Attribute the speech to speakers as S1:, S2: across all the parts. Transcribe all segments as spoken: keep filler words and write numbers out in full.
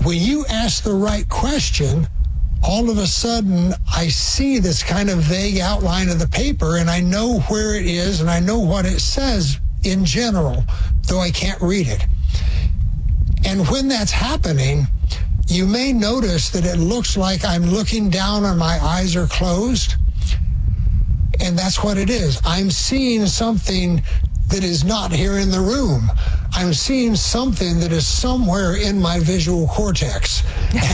S1: when you ask the right question, all of a sudden I see this kind of vague outline of the paper, and I know where it is, and I know what it says in general, though I can't read it. And when that's happening, you may notice that it looks like I'm looking down and my eyes are closed. And that's what it is. I'm seeing something that is not here in the room. I'm seeing something that is somewhere in my visual cortex.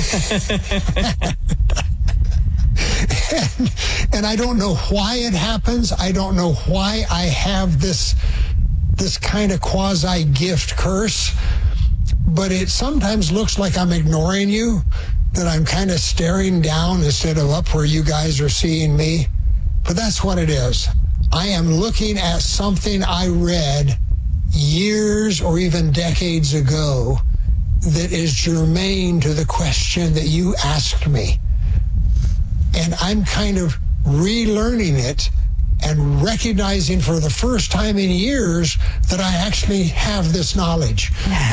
S1: and, and I don't know why it happens. I don't know why I have this, this kind of quasi-gift curse. But it sometimes looks like I'm ignoring you, that I'm kind of staring down instead of up where you guys are seeing me. But that's what it is. I am looking at something I read years or even decades ago that is germane to the question that you asked me. And I'm kind of relearning it and recognizing for the first time in years that I actually have this knowledge.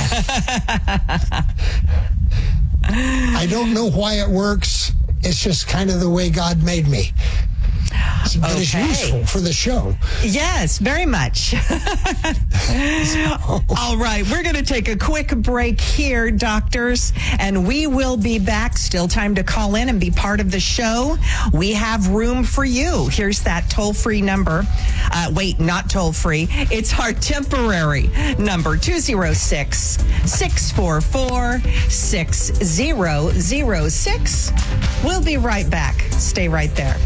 S1: I don't know why it works. It's just kind of the way God made me. But okay. It's useful for the show.
S2: Yes, very much. All right, we're going to take a quick break here, doctors, and we will be back. Still time to call in and be part of the show. We have room for you. Here's that toll-free number. Uh, wait, not toll-free. It's our temporary number, two oh six, six four four, six zero zero six. We'll be right back. Stay right there.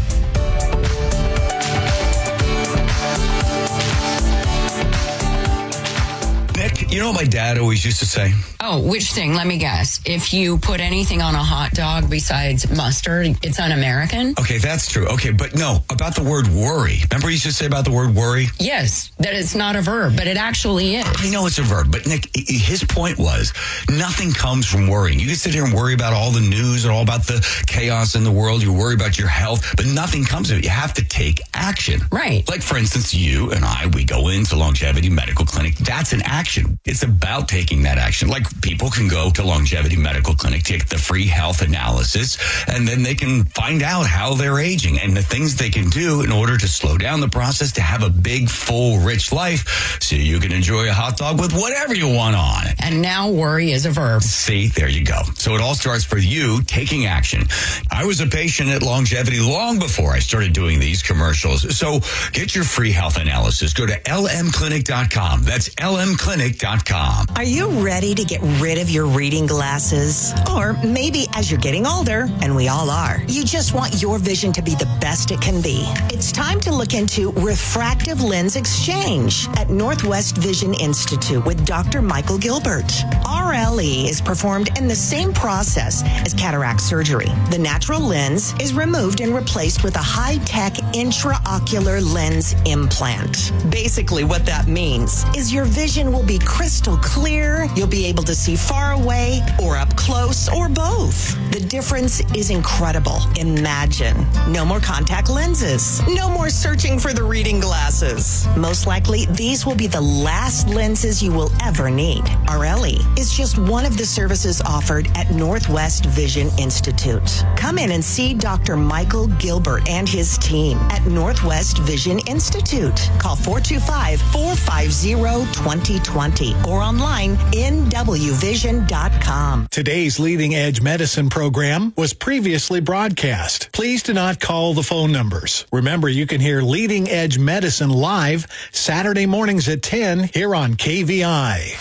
S3: Nick, you know what my dad always used to say?
S4: Oh, which thing? Let me guess. If you put anything on a hot dog besides mustard, it's un-American?
S3: Okay, that's true. Okay, but no, about the word worry. Remember he used to say about the word worry?
S4: Yes, that it's not a verb, but it actually is.
S3: I know it's a verb, but Nick, his point was nothing comes from worrying. You can sit here and worry about all the news and all about the chaos in the world. You worry about your health, but nothing comes of it. You have to take action.
S4: Right.
S3: Like, for instance, you and I, we go into Longevity Medical Clinic. That's an action. It's about taking that action. Like, people can go to Longevity Medical Clinic, take the free health analysis, and then they can find out how they're aging and the things they can do in order to slow down the process to have a big, full, rich life so you can enjoy a hot dog with whatever you want on it.
S4: And now worry is a verb.
S3: See, there you go. So it all starts with you taking action. I was a patient at Longevity long before I started doing these commercials. So get your free health analysis. Go to L M clinic dot com. That's L M clinic dot com.
S2: Are you ready to get rid of your reading glasses? Or maybe as you're getting older, and we all are, you just want your vision to be the best it can be. It's time to look into refractive lens exchange at Northwest Vision Institute with Doctor Michael Gilbert. R L E is performed in the same process as cataract surgery. The natural lens is removed and replaced with a high-tech intraocular lens implant. Basically, what that means is your vision will be crystal clear. You'll be able to see far away or up close or both. The difference is incredible. Imagine. No more contact lenses. No more searching for the reading glasses. Most likely, these will be the last lenses you will ever need. R L E is just one of the services offered at Northwest Vision Institute. Come in and see Doctor Michael Gilbert and his team at Northwest Vision Institute. Call four two five, four five zero, two zero two zero or online N W vision dot com.
S5: Today's Leading Edge Medicine program was previously broadcast. Please do not call the phone numbers. Remember, you can hear Leading Edge Medicine live Saturday mornings at ten here on K V I.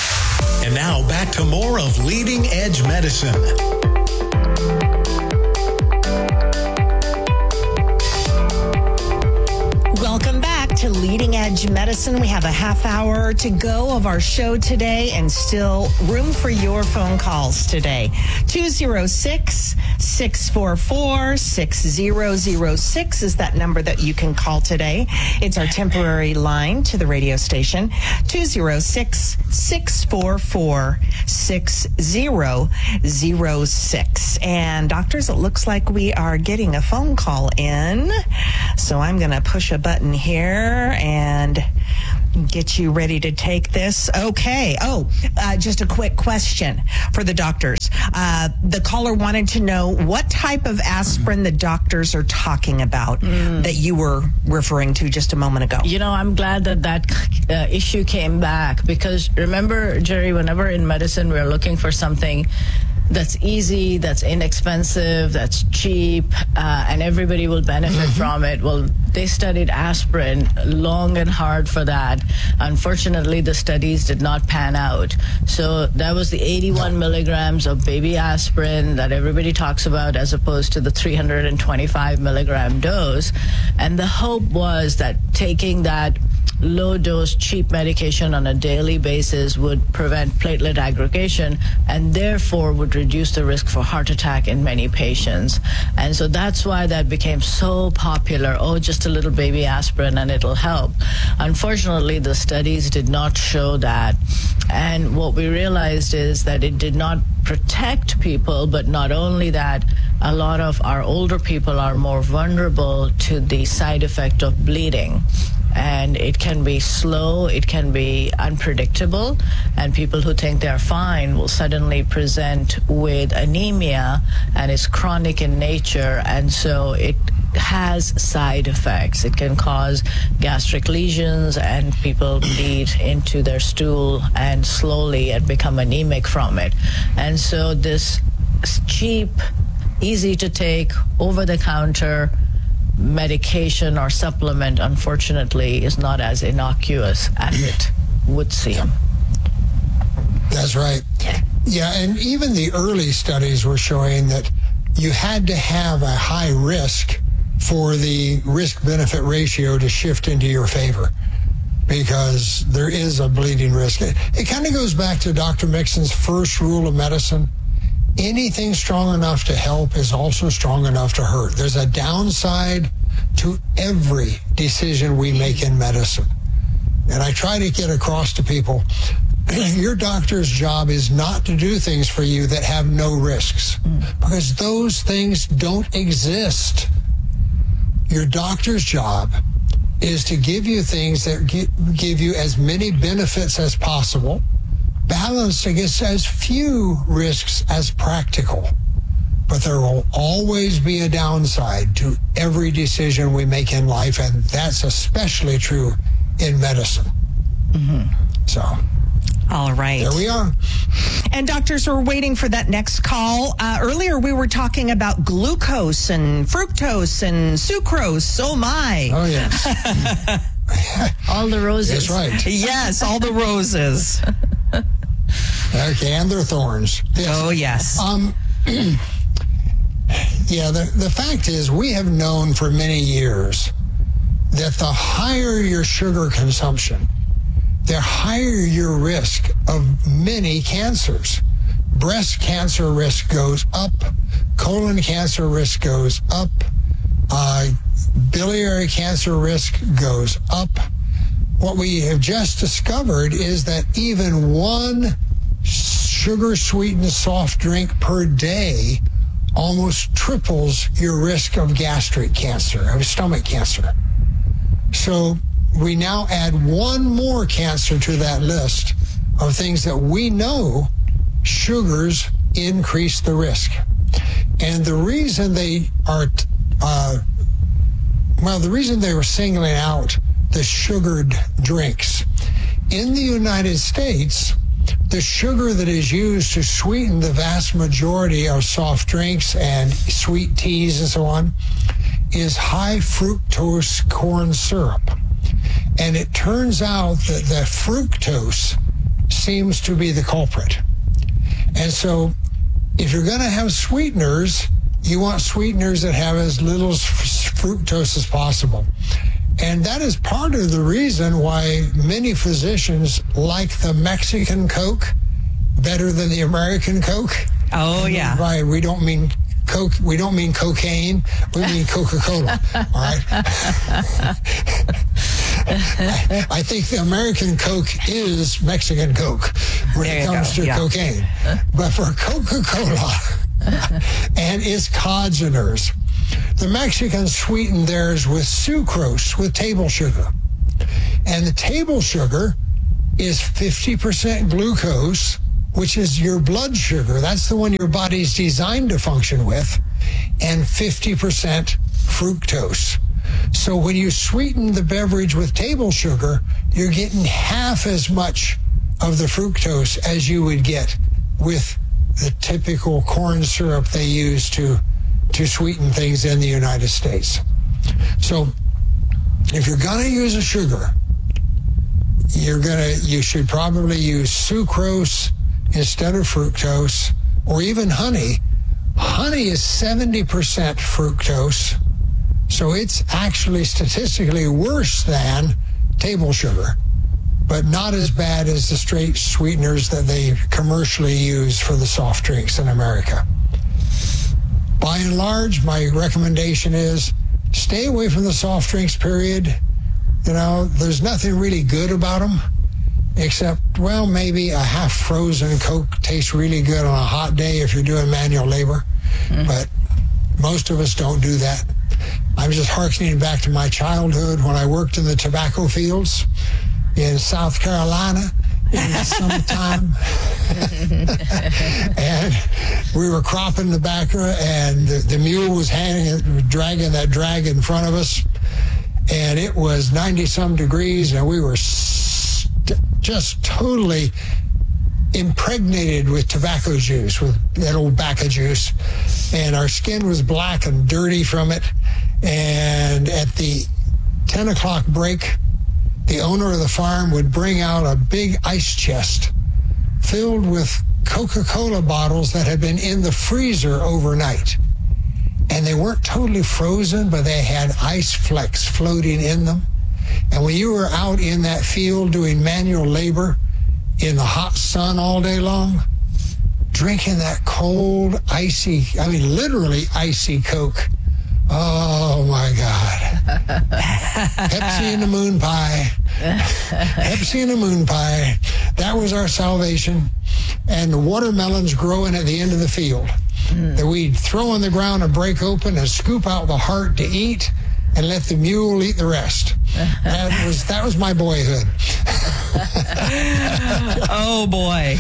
S5: And now back to more of Leading Edge Medicine.
S2: Welcome back to Leading Edge Medicine. We have a half hour to go of our show today and still room for your phone calls today. two oh six, six four four, six zero zero six is that number that you can call today. It's our temporary line to the radio station. two oh six, six four four, six zero zero six. And doctors, it looks like we are getting a phone call in. So I'm going to push a button here and Get you ready to take this. Okay. Oh, uh, just a quick question for the doctors. Uh, the caller wanted to know what type of aspirin the doctors are talking about mm. that you were referring to just a moment ago.
S6: You know, I'm glad that that uh, issue came back, because remember, Jerry, whenever in medicine we're looking for something that's easy, that's inexpensive, that's cheap, uh, and everybody will benefit mm-hmm. from it. Well, they studied aspirin long and hard for that. Unfortunately, the studies did not pan out. So that was the eighty-one milligrams of baby aspirin that everybody talks about, as opposed to the three hundred twenty-five milligram dose. And the hope was that taking that low dose cheap medication on a daily basis would prevent platelet aggregation and therefore would reduce the risk for heart attack in many patients. And so that's why that became so popular. Oh, just a little baby aspirin and it'll help. Unfortunately, the studies did not show that. And what we realized is that it did not protect people, but not only that, a lot of our older people are more vulnerable to the side effect of bleeding. And it can be slow, it can be unpredictable, and people who think they're fine will suddenly present with anemia, and it's chronic in nature, and so it has side effects. It can cause gastric lesions, and people bleed into their stool and slowly and become anemic from it. And so this cheap, easy to take, over-the-counter medication or supplement, unfortunately, is not as innocuous as it would seem.
S1: That's right. Yeah, and even the early studies were showing that you had to have a high risk for the risk-benefit ratio to shift into your favor, because there is a bleeding risk. It, it kind of goes back to Doctor Mixon's first rule of medicine. Anything strong enough to help is also strong enough to hurt. There's a downside to every decision we make in medicine. And I try to get across to people, your doctor's job is not to do things for you that have no risks, because those things don't exist. Your doctor's job is to give you things that give you as many benefits as possible, balanced against as few risks as practical. But there will always be a downside to every decision we make in life, and that's especially true in medicine. Mm-hmm. So,
S2: all right.
S1: There we are.
S2: And doctors, we're waiting for that next call. Uh, earlier, we were talking about glucose and fructose and sucrose. Oh, my.
S1: Oh, yes.
S6: All the roses.
S1: That's right.
S2: Yes, all the roses.
S1: Okay, and their thorns.
S2: Yes. Oh, yes.
S1: Um, yeah, the, the fact is, we have known for many years that the higher your sugar consumption, the higher your risk of many cancers. Breast cancer risk goes up, colon cancer risk goes up, uh, biliary cancer risk goes up. What we have just discovered is that even one sugar-sweetened soft drink per day almost triples your risk of gastric cancer, of stomach cancer. So we now add one more cancer to that list of things that we know sugars increase the risk. And the reason they are, uh, well, the reason they were singling out the sugared drinks. In the United States, the sugar that is used to sweeten the vast majority of soft drinks and sweet teas and so on is high fructose corn syrup. And it turns out that the fructose seems to be the culprit. And so if you're going to have sweeteners, you want sweeteners that have as little fructose as possible. And that is part of the reason why many physicians like the Mexican Coke better than the American Coke.
S2: Oh, yeah.
S1: Right. We don't mean Coke. We don't mean cocaine. We mean Coca-Cola. All right. I, I think the American Coke is Mexican Coke when
S2: there
S1: it comes
S2: go.
S1: to
S2: yeah.
S1: cocaine. But for Coca-Cola and its congeners, the Mexicans sweeten theirs with sucrose, with table sugar. And the table sugar is fifty percent glucose, which is your blood sugar. That's the one your body's designed to function with, and fifty percent fructose. So when you sweeten the beverage with table sugar, you're getting half as much of the fructose as you would get with the typical corn syrup they use to, to sweeten things in the United States. So if you're going to use a sugar, you're gonna you should probably use sucrose instead of fructose, or even honey. Honey is seventy percent fructose, so it's actually statistically worse than table sugar, but not as bad as the straight sweeteners that they commercially use for the soft drinks in America. By and large, my recommendation is stay away from the soft drinks, period. You know, there's nothing really good about them, except, well, maybe a half-frozen Coke tastes really good on a hot day if you're doing manual labor. Mm. But most of us don't do that. I'm just hearkening back to my childhood when I worked in the tobacco fields in South Carolina in the summertime. And we were cropping tobacco, and the, the mule was hanging, dragging that drag in front of us. And it was ninety-some degrees, and we were st- just totally impregnated with tobacco juice, with that old tobacco juice. And our skin was black and dirty from it. And at the ten o'clock break, the owner of the farm would bring out a big ice chest filled with Coca-Cola bottles that had been in the freezer overnight. And they weren't totally frozen, but they had ice flecks floating in them. And when you were out in that field doing manual labor in the hot sun all day long, drinking that cold, icy, I mean, literally icy Coke, oh, my God. Pepsi and the moon pie. Pepsi and the moon pie. That was our salvation. And the watermelons growing at the end of the field mm. that we'd throw on the ground and break open and scoop out the heart to eat and let the mule eat the rest. That was that was my boyhood.
S7: Oh, boy.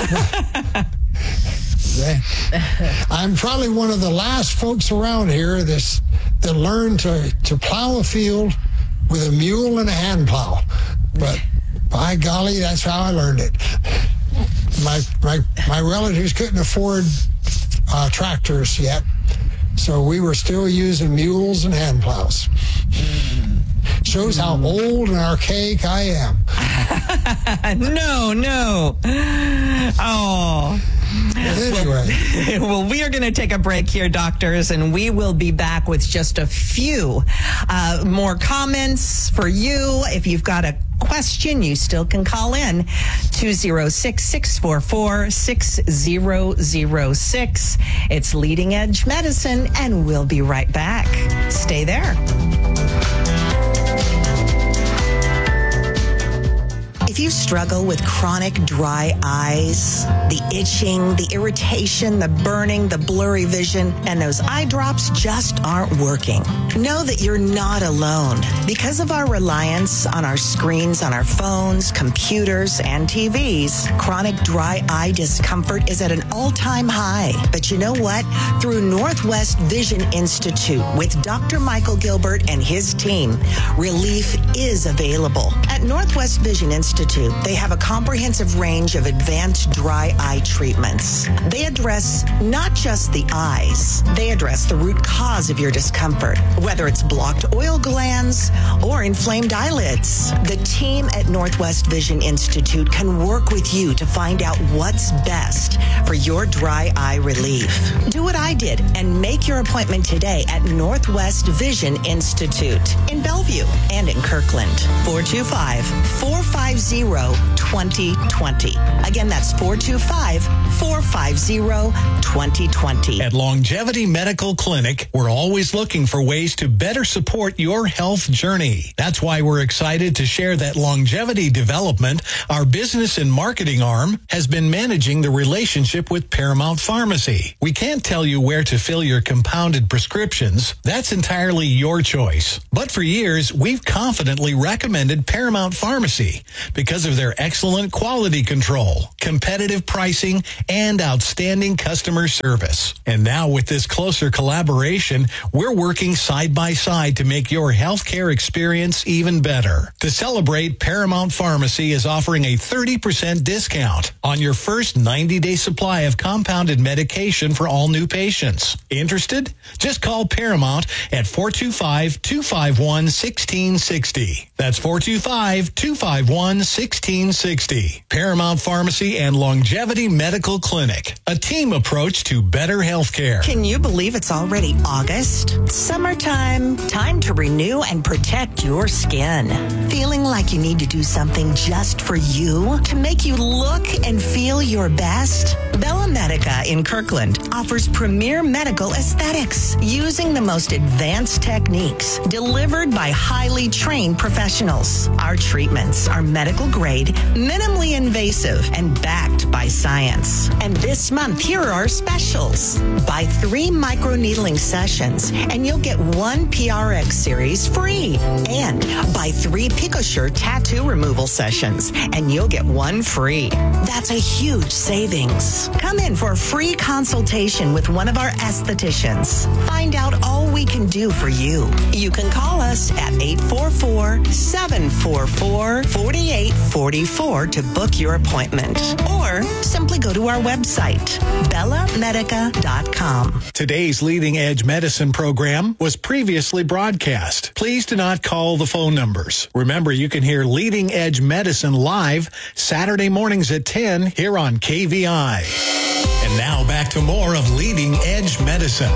S1: I'm probably one of the last folks around here that's, that learned to, to plow a field with a mule and a hand plow. But by golly, that's how I learned it. My my my relatives couldn't afford uh, tractors yet, so we were still using mules and hand plows. Shows how old and archaic I am.
S7: no, no. Oh.
S1: Anyway.
S7: Well, well, we are going to take a break here, doctors, and we will be back with just a few uh, more comments for you. If you've got a question, you still can call in two oh six, six four four, six oh oh six. It's Leading Edge Medicine, and we'll be right back. Stay there.
S2: If you struggle with chronic dry eyes, the itching, the irritation, the burning, the blurry vision, and those eye drops just aren't working, know that you're not alone. Because of our reliance on our screens, on our phones, computers, and T Vs, chronic dry eye discomfort is at an all-time high. But you know what? Through Northwest Vision Institute with Doctor Michael Gilbert and his team, relief is available. At Northwest Vision Institute, they have a comprehensive range of advanced dry eye treatments. They address not just the eyes, they address the root cause of your discomfort, whether it's blocked oil glands or inflamed eyelids. The team at Northwest Vision Institute can work with you to find out what's best for your dry eye relief. Do what I did and make your appointment today at Northwest Vision Institute in Bellevue and in Kirkland. four two five, four five zero, zero, two zero two zero. Again, that's four two five, four five zero, two zero two zero.
S5: At Longevity Medical Clinic, we're always looking for ways to better support your health journey. That's why we're excited to share that Longevity Development, our business and marketing arm, has been managing the relationship with Paramount Pharmacy. We can't tell you where to fill your compounded prescriptions. That's entirely your choice. But for years, we've confidently recommended Paramount Pharmacy because of their excellent quality control, competitive pricing, and outstanding customer service. And now with this closer collaboration, we're working side by side to make your healthcare experience even better. To celebrate, Paramount Pharmacy is offering a thirty percent discount on your first ninety-day supply of compounded medication for all new patients. Interested? Just call Paramount at four two five, two five one, one six six zero. That's four two five, two five one, one six six zero. Paramount Pharmacy and Longevity Medical Clinic. A team approach to better healthcare.
S2: Can you believe it's already August? Summertime. Time to renew and protect your skin. Feeling like you need to do something just for you to make you look and feel your best? Bella Medica in Kirkland offers premier medical aesthetics using the most advanced techniques delivered by highly trained professionals. Our treatments are medical grade, minimally invasive, and backed by science. And this month, here are our specials. Buy three microneedling sessions, and you'll get one P R X series free. And buy three PicoSure tattoo removal sessions, and you'll get one free. That's a huge savings. Come in for a free consultation with one of our estheticians. Find out all we can do for you. You can call us at eight four four, seven four four, four eight four four to book your appointment. Or simply go to our website, bella medica dot com.
S5: Today's Leading Edge Medicine program was previously broadcast. Please do not call the phone numbers. Remember, you can hear Leading Edge Medicine live Saturday mornings at ten here on K V I. And now back to more of Leading Edge Medicine.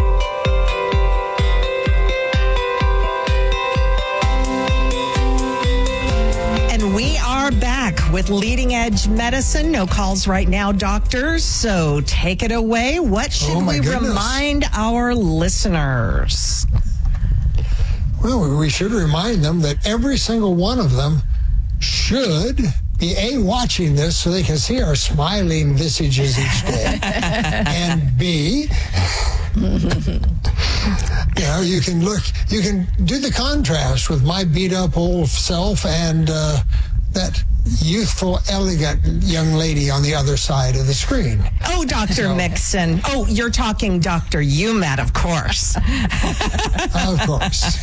S7: We are back with Leading Edge Medicine. No calls right now, doctors. So take it away. What should
S1: oh
S7: we
S1: goodness.
S7: remind our listeners?
S1: Well, we should remind them that every single one of them should be A, watching this so they can see our smiling visages each day. And B, you know, you can look, you can do the contrast with my beat up old self and uh, that youthful, elegant young lady on the other side of the screen.
S7: Oh, Doctor So, Mixon. Oh, you're talking Doctor Umat, of course.
S1: Of course.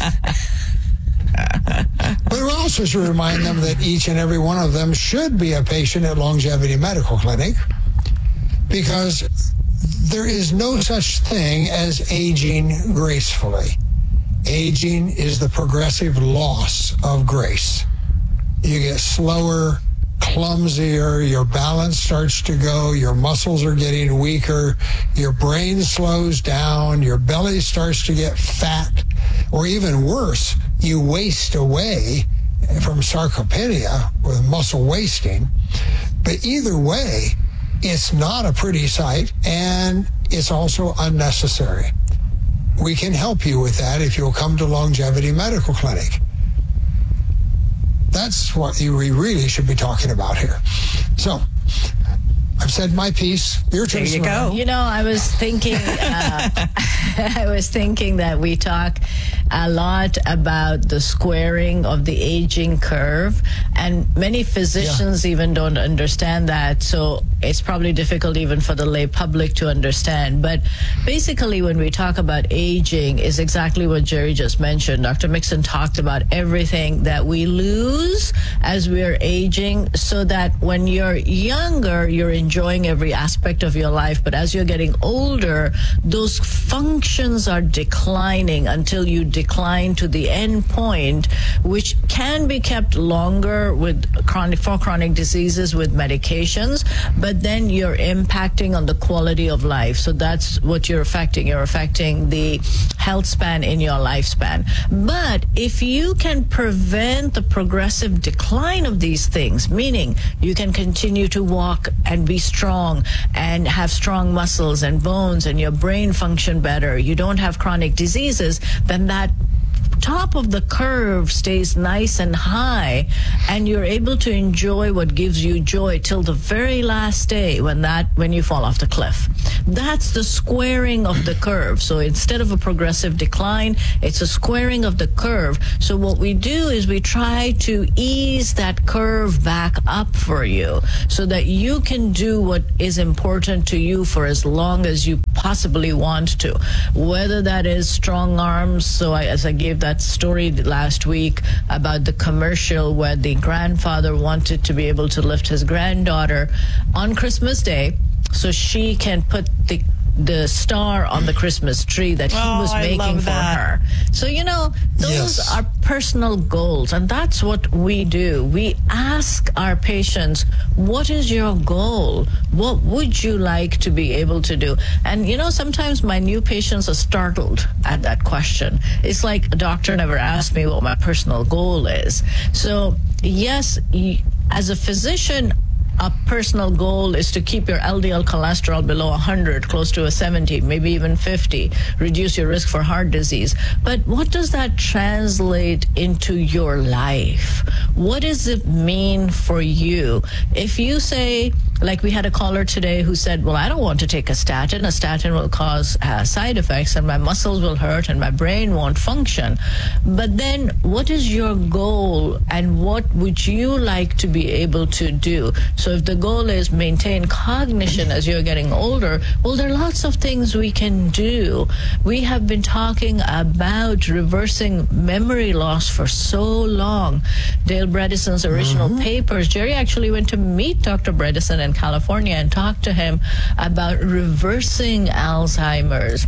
S1: But we also should remind them that each and every one of them should be a patient at Longevity Medical Clinic, because there is no such thing as aging gracefully. Aging is the progressive loss of grace. You get slower, clumsier, your balance starts to go, your muscles are getting weaker, your brain slows down, your belly starts to get fat, or even worse, you waste away from sarcopenia with muscle wasting. But either way, it's not a pretty sight, and it's also unnecessary. We can help you with that if you'll come to Longevity Medical Clinic. That's what you we really should be talking about here. So, I've said my piece. Your turn.
S7: There you go.
S6: You know, I was thinking, uh, I was thinking that we talk a lot about the squaring of the aging curve, and many physicians yeah. even don't understand that. So it's probably difficult even for the lay public to understand. But basically, when we talk about aging, is exactly what Jerry just mentioned. Doctor Mixon talked about everything that we lose as we're aging, so that when you're younger, you're enjoying every aspect of your life. But as you're getting older, those functions are declining until you decline to the end point, which can be kept longer with chronic for chronic diseases with medications, but then you're impacting on the quality of life. So that's what you're affecting. You're affecting the health span in your lifespan. But if you can prevent the progressive decline of these things, meaning you can continue to walk and be strong and have strong muscles and bones and your brain function better, you don't have chronic diseases, then that top of the curve stays nice and high, and you're able to enjoy what gives you joy till the very last day when that when you fall off the cliff. That's the squaring of the curve. So instead of a progressive decline, it's a squaring of the curve. So what we do is we try to ease that curve back up for you so that you can do what is important to you for as long as you possibly want to, whether that is strong arms. So I, as I gave that story last week about the commercial where the grandfather wanted to be able to lift his granddaughter on Christmas Day so she can put the the star on the Christmas tree that he
S7: oh,
S6: was making for
S7: that.
S6: her. So, you know, those
S1: Yes.
S6: are personal goals, and that's what we do. We ask our patients, what is your goal? What would you like to be able to do? And, you know, sometimes my new patients are startled at that question. It's like a doctor never asked me what my personal goal is. So, yes, y- as a physician, a personal goal is to keep your L D L cholesterol below one hundred, close to a seventy, maybe even fifty, reduce your risk for heart disease. But what does that translate into your life? What does it mean for you? If you say, like we had a caller today who said, well, I don't want to take a statin. A statin will cause uh, side effects and my muscles will hurt and my brain won't function. But then what is your goal and what would you like to be able to do? So if the goal is maintain cognition as you're getting older, well, there are lots of things we can do. We have been talking about reversing memory loss for so long. Dale Bredesen's original mm-hmm. papers, Jerry actually went to meet Doctor Bredesen in California and talked to him about reversing Alzheimer's,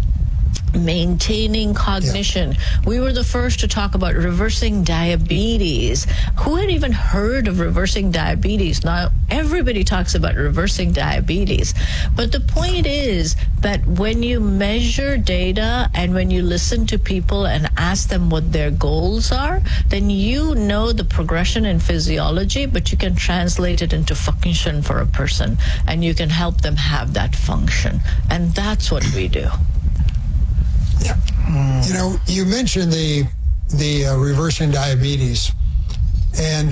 S6: maintaining cognition. Yeah. We were the first to talk about reversing diabetes. Who had even heard of reversing diabetes? Now, everybody talks about reversing diabetes. But the point is that when you measure data and when you listen to people and ask them what their goals are, then you know the progression in physiology, but you can translate it into function for a person, and you can help them have that function. And that's what we do.
S1: Yeah. Mm. You know, you mentioned the the uh, reversing diabetes, and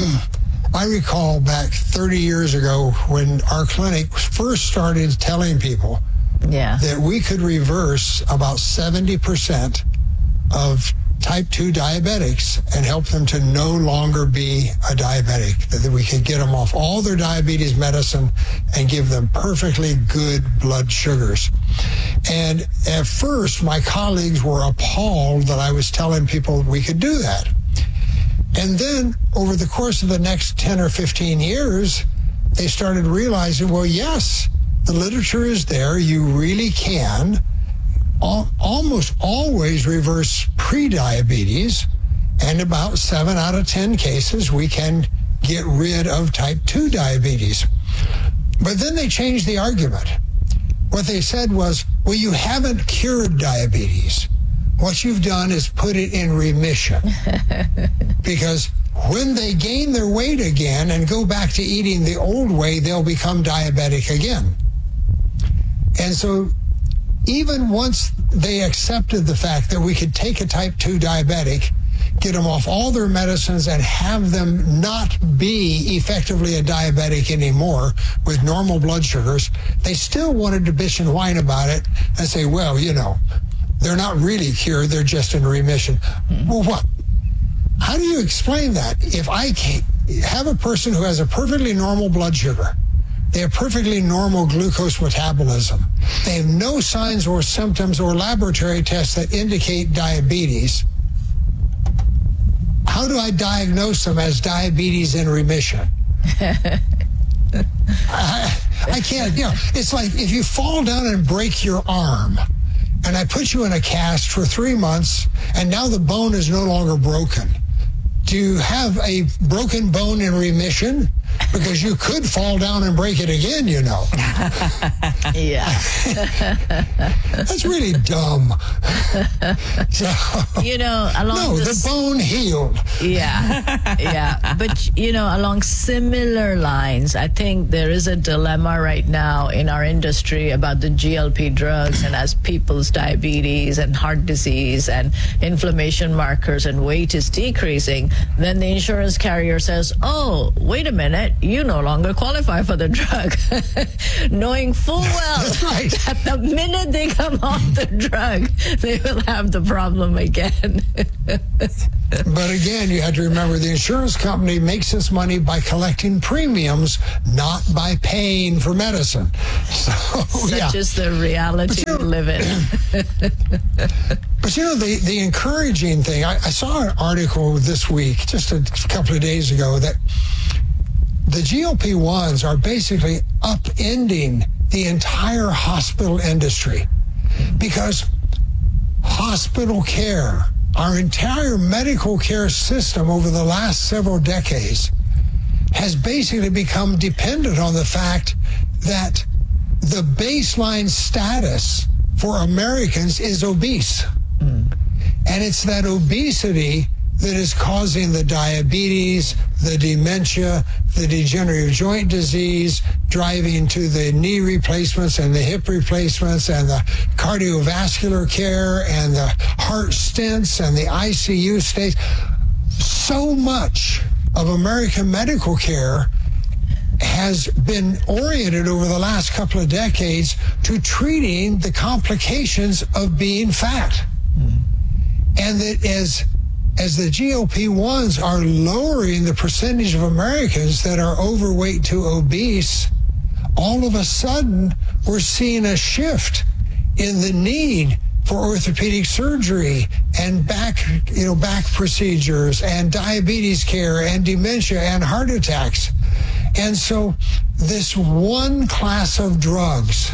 S1: I recall back thirty years ago when our clinic first started telling people
S6: yeah.
S1: that we could reverse about seventy percent of type two diabetics and help them to no longer be a diabetic, that we could get them off all their diabetes medicine and give them perfectly good blood sugars. And at first, my colleagues were appalled that I was telling people we could do that. And then over the course of the next ten or fifteen years, they started realizing, well, yes, the literature is there. You really can al- almost always reverse prediabetes. And about seven out of ten cases, we can get rid of type two diabetes. But then they changed the argument. What they said was, well, you haven't cured diabetes. What you've done is put it in remission. Because when they gain their weight again and go back to eating the old way, they'll become diabetic again. And so even once they accepted the fact that we could take a type two diabetic, get them off all their medicines and have them not be effectively a diabetic anymore with normal blood sugars, they still wanted to bitch and whine about it and say, well, you know, they're not really cured, they're just in remission. Mm-hmm. Well, what? How do you explain that? If I can't have a person who has a perfectly normal blood sugar, they have perfectly normal glucose metabolism, they have no signs or symptoms or laboratory tests that indicate diabetes, how do I diagnose them as diabetes in remission? I, I can't, you know, it's like if you fall down and break your arm and I put you in a cast for three months, and now the bone is no longer broken. Do you have a broken bone in remission? Because you could fall down and break it again, you know.
S6: Yeah.
S1: That's really dumb. So,
S6: you know, along
S1: no,
S6: this,
S1: the bone healed.
S6: Yeah, yeah. But, you know, along similar lines, I think there is a dilemma right now in our industry about the G L P drugs, and as people's diabetes and heart disease and inflammation markers and weight is decreasing, then the insurance carrier says, oh, wait a minute, you no longer qualify for the drug, knowing full well
S1: right.
S6: that the minute they come off the drug, they will have the problem again.
S1: But again, you have to remember the insurance company makes its money by collecting premiums, not by paying for medicine. So,
S6: Such
S1: yeah.
S6: is the reality
S1: But, you know,
S6: we live in.
S1: But you know, the, the encouraging thing, I, I saw an article this week, just a couple of days ago, that the G L P ones are basically upending the entire hospital industry, because hospital care, our entire medical care system over the last several decades has basically become dependent on the fact that the baseline status for Americans is obese. Mm. And it's that obesity that is causing the diabetes, the dementia, the degenerative joint disease, driving to the knee replacements and the hip replacements and the cardiovascular care and the heart stents and the I C U stays. So much of American medical care has been oriented over the last couple of decades to treating the complications of being fat. Mm. And that as As the G L P ones are lowering the percentage of Americans that are overweight to obese, all of a sudden we're seeing a shift in the need for orthopedic surgery and back, you know, back procedures and diabetes care and dementia and heart attacks. And so this one class of drugs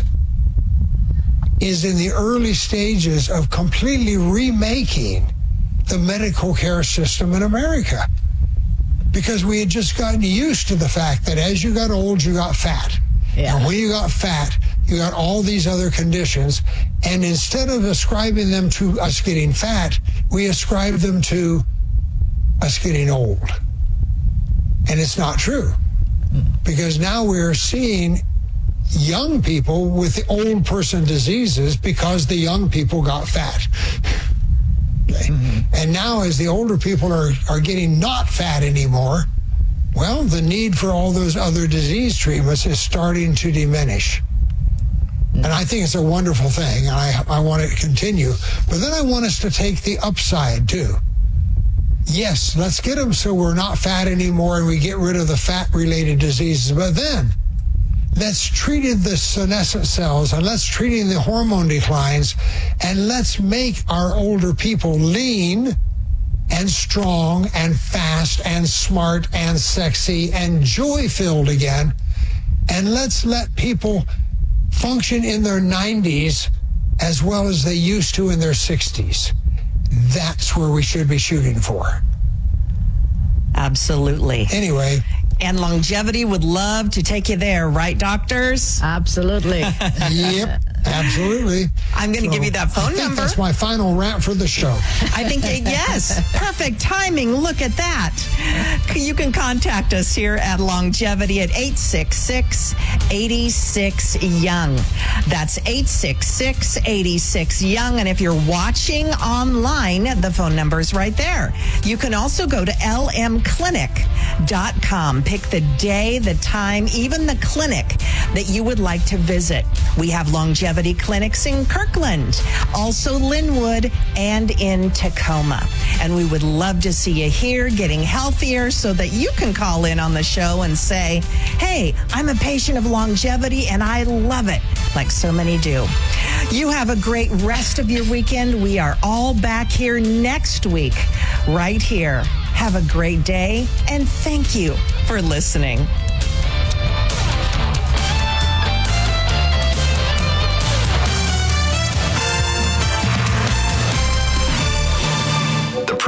S1: is in the early stages of completely remaking the medical care system in America, because we had just gotten used to the fact that as you got old, you got fat. Yeah. And when you got fat, you got all these other conditions. And instead of ascribing them to us getting fat, we ascribe them to us getting old. And it's not true, because now we're seeing young people with the old person diseases because the young people got fat. Okay. Mm-hmm. And now as the older people are, are getting not fat anymore, well, the need for all those other disease treatments is starting to diminish. Mm-hmm. And I think it's a wonderful thing, and I, I want it to continue. But then I want us to take the upside, too. Yes, let's get them so we're not fat anymore and we get rid of the fat-related diseases. But then let's treat the senescent cells, and let's treat the hormone declines, and let's make our older people lean and strong and fast and smart and sexy and joy-filled again. And let's let people function in their nineties as well as they used to in their sixties. That's where we should be shooting for.
S7: Absolutely.
S1: Anyway.
S7: And Longevity would love to take you there, right, doctors?
S6: Absolutely.
S1: Yep, absolutely.
S7: I'm going to so, give you that phone
S1: I think
S7: number.
S1: That's my final rant for the show.
S7: I think, yes, perfect timing. Look at that. You can contact us here at Longevity at eight six six, eight six, young. That's eight six six, eight six, young. And if you're watching online, the phone number is right there. You can also go to L M clinic dot com. Pick the day, the time, even the clinic that you would like to visit. We have longevity clinics in Kirkland, also Linwood, and in Tacoma. And we would love to see you here getting healthier so that you can call in on the show and say, hey, I'm a patient of Longevity and I love it, like so many do. You have a great rest of your weekend. We are all back here next week, right here. Have a great day, and thank you for listening.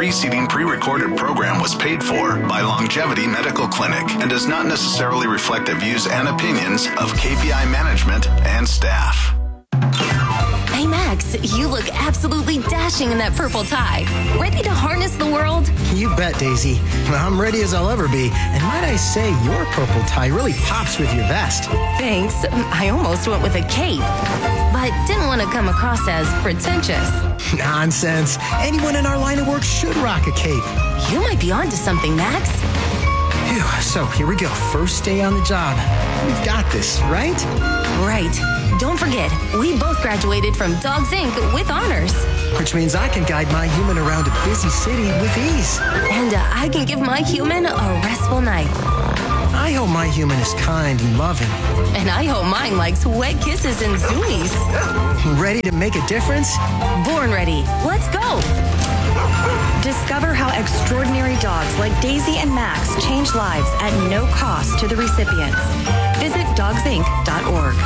S8: preceding pre-recorded program was paid for by Longevity Medical Clinic and does not necessarily reflect the views and opinions of K P I management and staff.
S9: Hey, Max, you look absolutely dashing in that purple tie. Ready to harness the world?
S10: You bet, Daisy. I'm ready as I'll ever be. And might I say, your purple tie really pops with your vest.
S9: Thanks. I almost went with a cape, but didn't want to come across as pretentious.
S10: Nonsense. Anyone in our line of work should rock a cape.
S9: You might be onto something, Max.
S10: Phew, so here we go. First day on the job. We've got this, right?
S9: Right. Don't forget, we both graduated from Dogs Incorporated with honors.
S10: Which means I can guide my human around a busy city with ease.
S9: And uh, I can give my human a restful night.
S10: I hope my human is kind and loving.
S9: And I hope mine likes wet kisses and zoomies.
S10: Ready to make a difference?
S9: Born ready. Let's go.
S11: Discover how extraordinary dogs like Daisy and Max change lives at no cost to the recipients. Visit dogs inc dot org.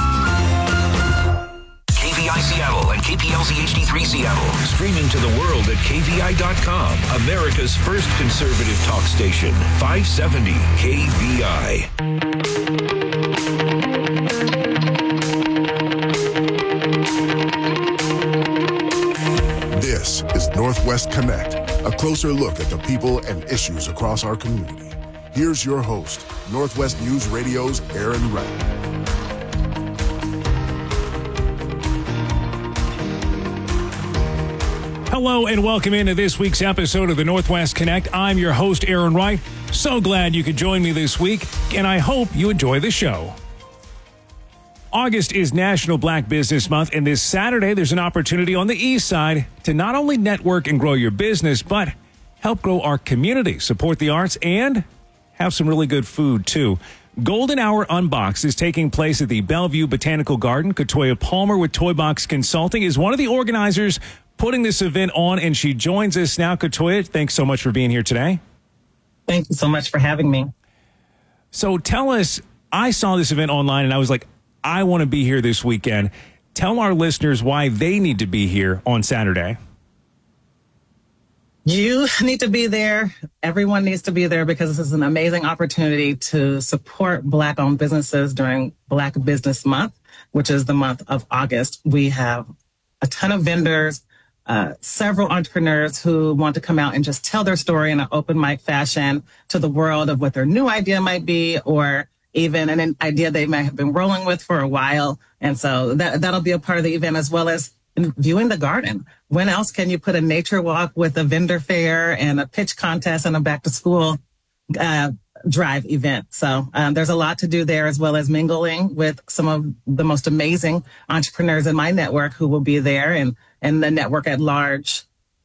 S12: K V I Seattle and K P L Z H D three Seattle. Streaming to the world at K V I dot com. America's first conservative talk station. five seventy K V I.
S13: This is Northwest Connect, a closer look at the people and issues across our community. Here's your host, Northwest News Radio's Aaron Wright.
S14: Hello and welcome into this week's episode of the Northwest Connect. I'm your host, Aaron Wright. So glad you could join me this week, and I hope you enjoy the show. August is National Black Business Month, and this Saturday there's an opportunity on the East Side to not only network and grow your business, but help grow our community, support the arts, and have some really good food, too. Golden Hour Unboxed is taking place at the Bellevue Botanical Garden. Katoya Palmer with Toy Box Consulting is one of the organizers putting this event on, and she joins us now. Katoya, thanks so much for being here today.
S15: Thank you so much for having me.
S14: So tell us, I saw this event online, and I was like, I want to be here this weekend. Tell our listeners why they need to be here on Saturday.
S15: You need to be there. Everyone needs to be there because this is an amazing opportunity to support Black-owned businesses during Black Business Month, which is the month of August. We have a ton of vendors, uh, several entrepreneurs who want to come out and just tell their story in an open mic fashion to the world of what their new idea might be, or even an idea they might have been rolling with for a while. And so that, that'll be a part of the event, as well as viewing the garden. When else can you put a nature walk with a vendor fair and a pitch contest and a back to school uh, drive event? So um, there's a lot to do there, as well as mingling with some of the most amazing entrepreneurs in my network who will be there, and, and the network at large.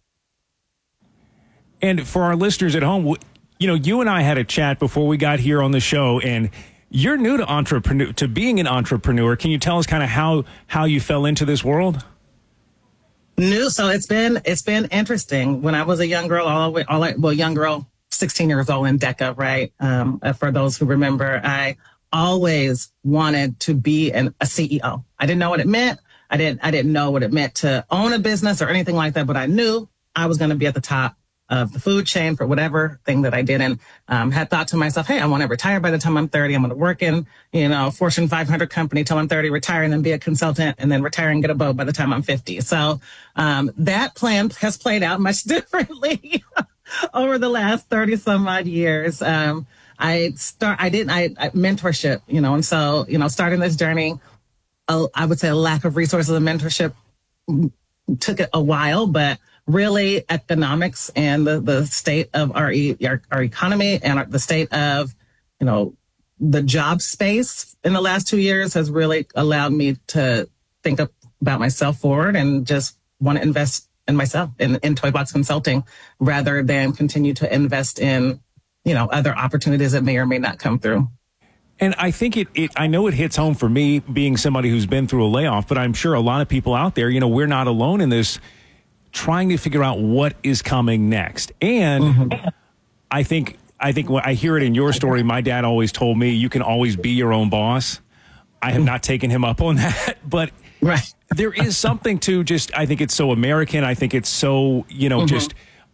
S14: And for our listeners at home, you know, you and I had a chat before we got here on the show, and you're new to entrepreneur, to being an entrepreneur. Can you tell us kind of how, how you fell into this world?
S15: New. So it's been, it's been interesting. When I was a young girl, all the way, all I, well, young girl, sixteen years old in DECA, right? Um, for those who remember, I always wanted to be an, a C E O. I didn't know what it meant. I didn't, I didn't know what it meant to own a business or anything like that, but I knew I was going to be at the top of the food chain for whatever thing that I did, and um, had thought to myself, hey, I want to retire by the time I'm thirty. I'm going to work in, you know, Fortune five hundred company till I'm thirty, retire, and then be a consultant, and then retire and get a boat by the time I'm fifty. So um, that plan has played out much differently over the last thirty some odd years. Um, I start, I didn't, I, I mentorship, you know, and so, you know, starting this journey, uh, I would say a lack of resources and mentorship took it a while, but really economics and the, the state of our, e- our, our economy and our, the state of, you know, the job space in the last two years has really allowed me to think about myself forward and just want to invest in myself, in, in Toy Box Consulting, rather than continue to invest in, you know, other opportunities that may or may not come through.
S14: And I think it, it, I know it hits home for me being somebody who's been through a layoff, but I'm sure a lot of people out there, you know, we're not alone in this, trying to figure out what is coming next. And mm-hmm. I think, I think when I hear it in your story, my dad always told me you can always be your own boss. I have not taken him up on that, but
S15: right.
S14: There is something to just, I think it's so American. I think it's so, you know, mm-hmm. just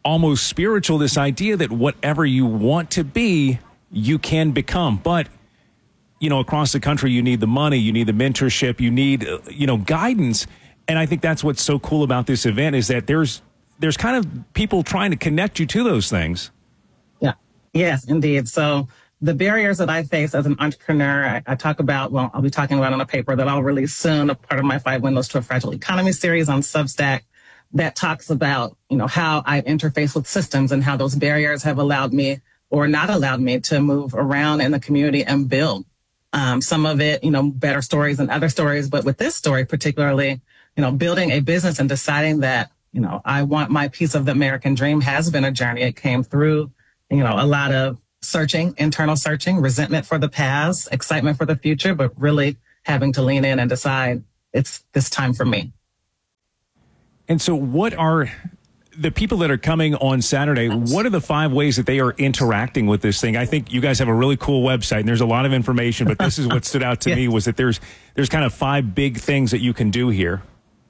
S14: almost spiritual, this idea that whatever you want to be, you can become. But, you know, across the country, you need the money, you need the mentorship, you need, uh, you know, guidance. And I think that's what's so cool about this event is that there's there's kind of people trying to connect you to those things.
S15: Yeah. Yes, indeed. So the barriers that I face as an entrepreneur, I, I talk about, well, I'll be talking about on a paper that I'll release soon, a part of my Five Windows to a Fragile Economy series on Substack that talks about, you know, how I interface with systems and how those barriers have allowed me or not allowed me to move around in the community and build. Um, some of it, you know, better stories than other stories. But with this story particularly, you know, building a business and deciding that, you know, I want my piece of the American dream has been a journey. It came through, you know, a lot of searching, internal searching, resentment for the past, excitement for the future, but really having to lean in and decide it's this time for me.
S14: And so what are the people that are coming on Saturday, what are the five ways that they are interacting with this thing? I think you guys have a really cool website and there's a lot of information, but this is what stood out to yeah. me was that there's there's kind of five big things that you can do here.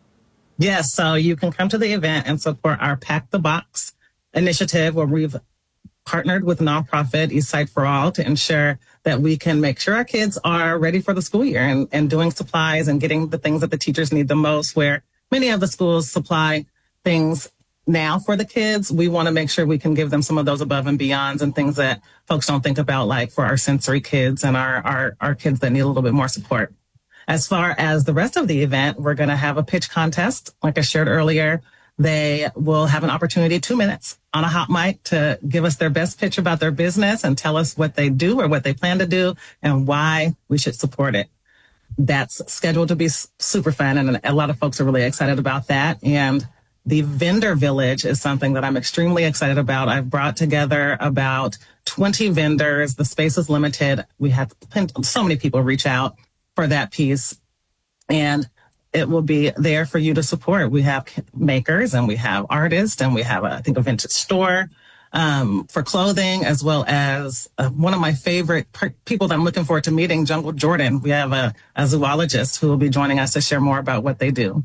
S15: Yes, so you can come to the event and support our Pack the Box initiative where we've partnered with nonprofit Eastside for All to ensure that we can make sure our kids are ready for the school year and, and doing supplies and getting the things that the teachers need the most, where many of the schools supply things now for the kids. We want to make sure we can give them some of those above and beyonds and things that folks don't think about, like for our sensory kids and our, our, our kids that need a little bit more support. As far as the rest of the event, we're going to have a pitch contest. Like I shared earlier, they will have an opportunity, two minutes on a hot mic to give us their best pitch about their business and tell us what they do or what they plan to do and why we should support it. That's scheduled to be super fun. And a lot of folks are really excited about that. And the vendor village is something that I'm extremely excited about. I've brought together about twenty vendors. The space is limited. We have so many people reach out for that piece, and it will be there for you to support. We have makers and we have artists and we have, a, I think, a vintage store um, for clothing, as well as uh, one of my favorite per- people that I'm looking forward to meeting, Jungle Jordan. We have a, a zoologist who will be joining us to share more about what they do.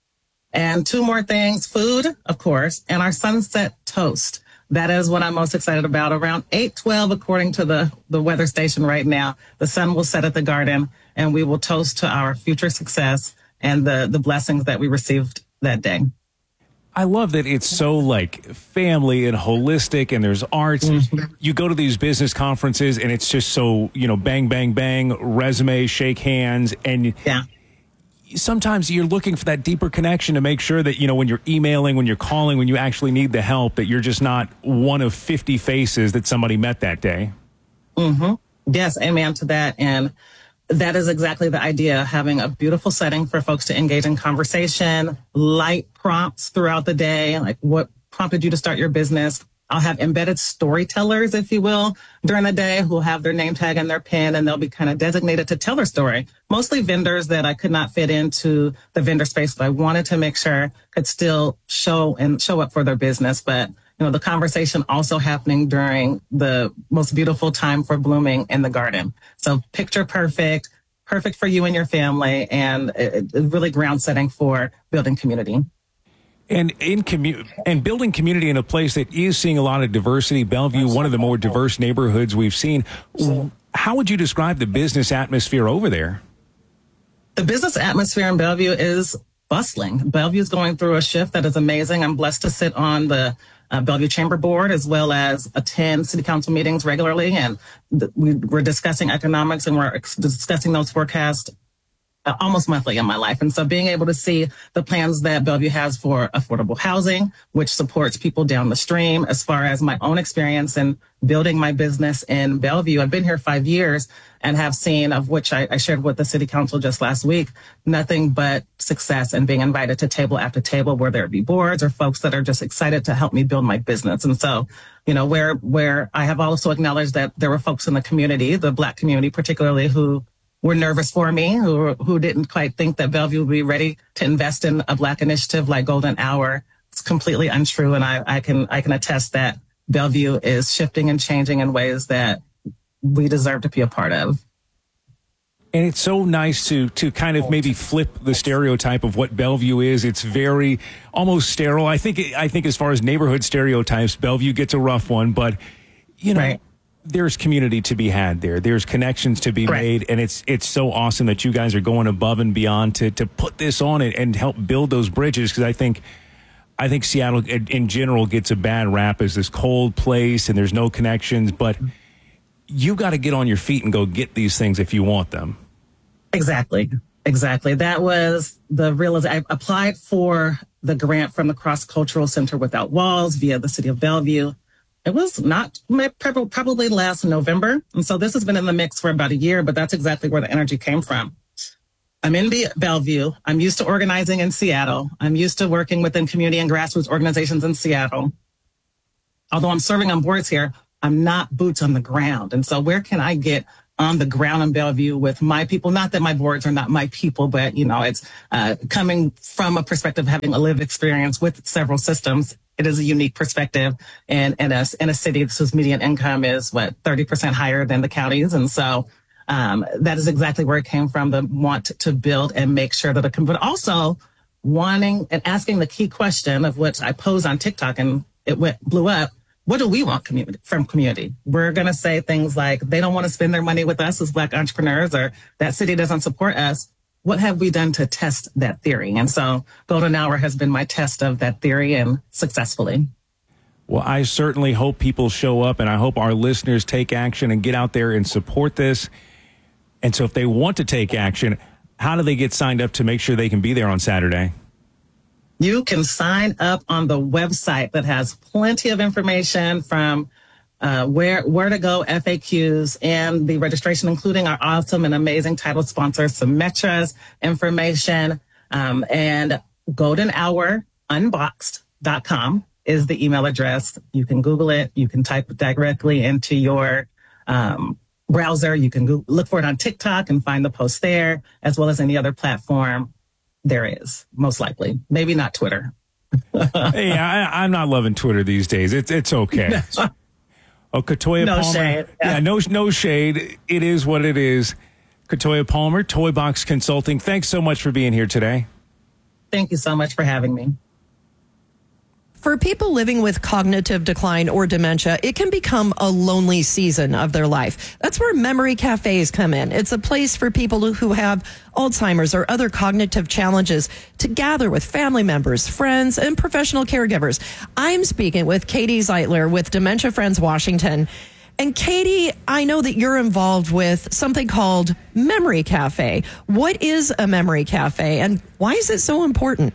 S15: And two more things, food, of course, and our sunset toast. That is what I'm most excited about. Around eight twelve, according to the, the weather station right now, the sun will set at the garden and we will toast to our future success and the, the blessings that we received that day.
S14: I love that it's so like family and holistic and there's arts. Mm-hmm. You go to these business conferences and it's just so, you know, bang, bang, bang, resume, shake hands. And
S15: yeah.
S14: sometimes you're looking for that deeper connection to make sure that, you know, when you're emailing, when you're calling, when you actually need the help, that you're just not one of fifty faces that somebody met that day.
S15: Mm-hmm. Yes, amen to that. And that is exactly the idea, having a beautiful setting for folks to engage in conversation, light prompts throughout the day, like what prompted you to start your business. I'll have embedded storytellers, if you will, during the day who will have their name tag and their pin, and they'll be kind of designated to tell their story. Mostly vendors that I could not fit into the vendor space, but I wanted to make sure could still show and show up for their business. But, you know, the conversation also happening during the most beautiful time for blooming in the garden. So picture perfect, perfect for you and your family, and it, it really ground setting for building community.
S14: And in commu- and building community in a place that is seeing a lot of diversity, Bellevue, one of the more diverse neighborhoods we've seen. How would you describe the business atmosphere over there?
S15: The business atmosphere in Bellevue is bustling. Bellevue is going through a shift that is amazing. I'm blessed to sit on the uh, Bellevue Chamber Board as well as attend city council meetings regularly. And th- we, we're discussing economics and we're ex- discussing those forecasts Uh, almost monthly in my life. And so being able to see the plans that Bellevue has for affordable housing, which supports people down the stream, as far as my own experience in building my business in Bellevue. I've been here five years and have seen, of which I, I shared with the city council just last week, nothing but success and being invited to table after table where there be boards or folks that are just excited to help me build my business. And so, you know, where, where I have also acknowledged that there were folks in the community, the Black community particularly, who were nervous for me, who who didn't quite think that Bellevue would be ready to invest in a Black initiative like Golden Hour. It's completely untrue, and I, I can I can attest that Bellevue is shifting and changing in ways that we deserve to be a part of.
S14: And it's so nice to to kind of maybe flip the stereotype of what Bellevue is. It's very almost sterile. I think I think as far as neighborhood stereotypes, Bellevue gets a rough one, but you know, right. There's community to be had there. There's connections to be right. made, and it's it's so awesome that you guys are going above and beyond to to put this on it and help build those bridges, because I think I think Seattle in general gets a bad rap as this cold place and there's no connections, but you got to get on your feet and go get these things if you want them.
S15: Exactly. Exactly. That was the realization. I applied for the grant from the Cross Cultural Center Without Walls via the city of Bellevue. It was not probably last November. And so this has been in the mix for about a year, but that's exactly where the energy came from. I'm in Bellevue. I'm used to organizing in Seattle. I'm used to working within community and grassroots organizations in Seattle. Although I'm serving on boards here, I'm not boots on the ground. And so where can I get on the ground in Bellevue with my people? Not that my boards are not my people, but, you know, it's uh, coming from a perspective of having a lived experience with several systems. It is a unique perspective. And in a, in a city whose median income is, what, thirty percent higher than the counties. And so um, that is exactly where it came from, the want to build and make sure that it can, but also wanting and asking the key question of which I posed on TikTok and it went blew up. What do we want community from community? We're going to say things like they don't want to spend their money with us as Black entrepreneurs, or that city doesn't support us. What have we done to test that theory? And so Golden Hour has been my test of that theory, and successfully.
S14: Well, I certainly hope people show up, and I hope our listeners take action and get out there and support this. And so if they want to take action, how do they get signed up to make sure they can be there on Saturday?
S15: You can sign up on the website that has plenty of information from uh, where where to go, F A Qs, and the registration, including our awesome and amazing title sponsor, Symetra's information. Um, and golden hour unboxed dot com is the email address. You can Google it. You can type it directly into your um, browser. You can go- look for it on TikTok and find the post there, as well as any other platform. There is, most likely. Maybe not Twitter.
S14: Hey, I, I'm not loving Twitter these days. It's it's okay. Oh, Katoya
S15: no
S14: Palmer.
S15: Shade. Yeah.
S14: yeah, no no shade. It is what it is. Katoya Palmer, Toy Box Consulting. Thanks so much for being here today.
S15: Thank you so much for having me.
S16: For people living with cognitive decline or dementia, it can become a lonely season of their life. That's where memory cafes come in. It's a place for people who have Alzheimer's or other cognitive challenges to gather with family members, friends, and professional caregivers. I'm speaking with Katie Zeitler with Dementia Friends Washington. And Katie, I know that you're involved with something called Memory Cafe. What is a Memory Cafe, and why is it so important?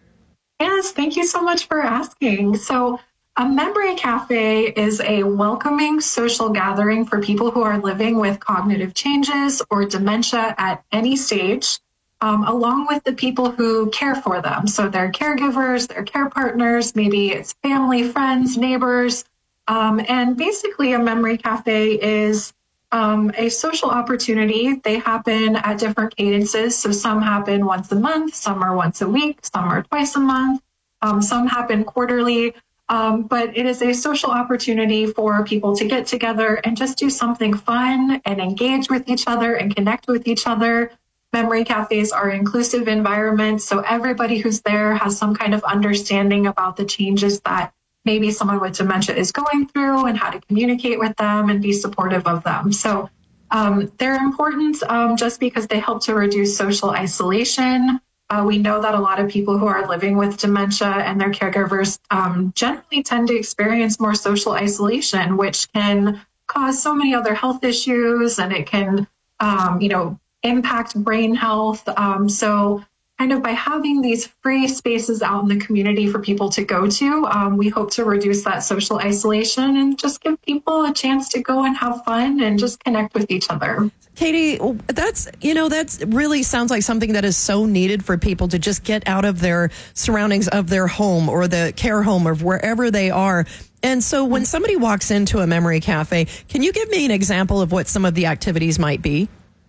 S17: Yes, thank you so much for asking. So a memory cafe is a welcoming social gathering for people who are living with cognitive changes or dementia at any stage, um, along with the people who care for them. So their caregivers, their care partners, maybe it's family, friends, neighbors. Um, and basically a memory cafe is Um, a social opportunity. They happen at different cadences. So some happen once a month, some are once a week, some are twice a month, um, some happen quarterly. Um, but it is a social opportunity for people to get together and just do something fun and engage with each other and connect with each other. Memory cafes are inclusive environments, so everybody who's there has some kind of understanding about the changes that maybe someone with dementia is going through and how to communicate with them and be supportive of them. So um, they're important um, just because they help to reduce social isolation. Uh, we know that a lot of people who are living with dementia and their caregivers um, generally tend to experience more social isolation, which can cause so many other health issues, and it can, um, you know, impact brain health. Um, so kind of by having these free spaces out in the community for people to go to, um, we hope to reduce that social isolation and just give people a chance to go and have fun and just connect with each other.
S16: Katie, that's, you know, that's really sounds like something that is so needed for people to just get out of their surroundings of their home or the care home or wherever they are. And so when somebody walks into a memory cafe, can you give me an example of what some of the activities might be?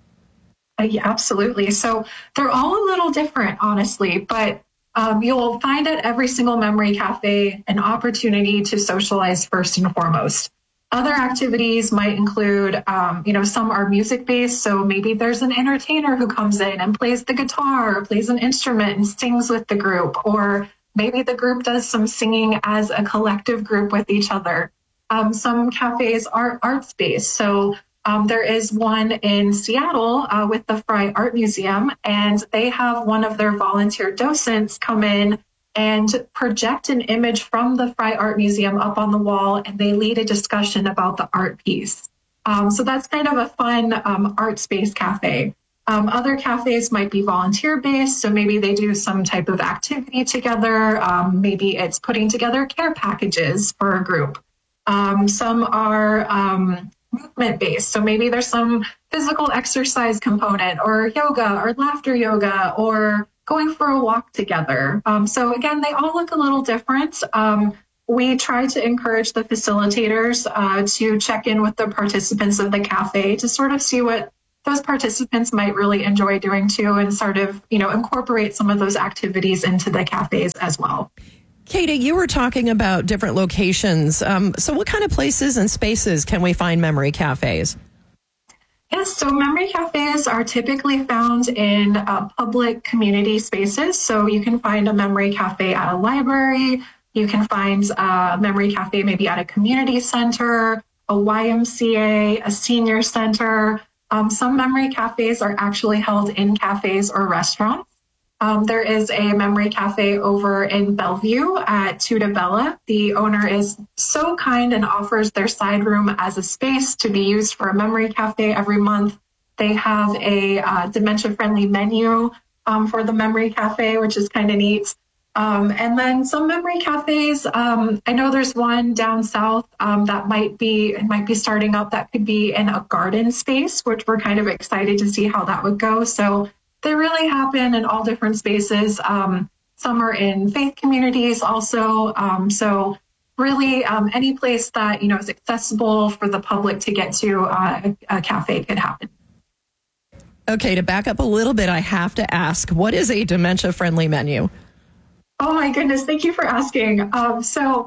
S17: Uh, yeah, absolutely. So they're all a little different, honestly, but um, you'll find at every single memory cafe an opportunity to socialize first and foremost. Other activities might include, um, you know, some are music-based. So maybe there's an entertainer who comes in and plays the guitar or plays an instrument and sings with the group. Or maybe the group does some singing as a collective group with each other. Um, some cafes are arts-based. So um, there is one in Seattle uh, with the Frye Art Museum, and they have one of their volunteer docents come in and project an image from the Frye Art Museum up on the wall, and they lead a discussion about the art piece. Um, so that's kind of a fun um, art-based cafe. Um, other cafes might be volunteer-based, so maybe they do some type of activity together. Um, maybe it's putting together care packages for a group. Um, some are um, movement-based, so maybe there's some physical exercise component, or yoga, or laughter yoga, or going for a walk together. Um, so again, they all look a little different. Um, we try to encourage the facilitators uh, to check in with the participants of the cafe to sort of see what those participants might really enjoy doing too, and sort of, you know, incorporate some of those activities into the cafes as well.
S16: Katie, you were talking about different locations. Um, so what kind of places and spaces can we find memory cafes?
S17: Yes, so memory cafes are typically found in uh, public community spaces. So you can find a memory cafe at a library. You can find a memory cafe maybe at a community center, a Y M C A, a senior center. Um, some memory cafes are actually held in cafes or restaurants. Um, there is a memory cafe over in Bellevue at Tuda Bella. The owner is so kind and offers their side room as a space to be used for a memory cafe every month. They have a uh, dementia-friendly menu um, for the memory cafe, which is kind of neat. Um, and then some memory cafes, um, I know there's one down south um, that might be, it might be starting up that could be in a garden space, which we're kind of excited to see how that would go. So they really happen in all different spaces. Um, some are in faith communities also. Um, so really um, any place that, you know, is accessible for the public to get to, uh, a, a cafe could happen.
S16: Okay, to back up a little bit, I have to ask, what is a dementia-friendly menu?
S17: Oh my goodness, thank you for asking. Um, so